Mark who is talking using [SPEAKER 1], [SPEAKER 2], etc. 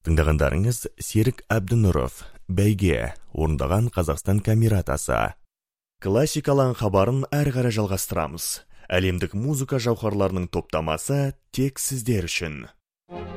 [SPEAKER 1] Тыңдағандарыңыз Серік Әбдінұров, бәйге, орындаған Қазақстан камератасы. Классикалан хабарын әрі жалғастырамыз. Әлемдік музыка жауһарларының топтамасы тек сіздер үшін.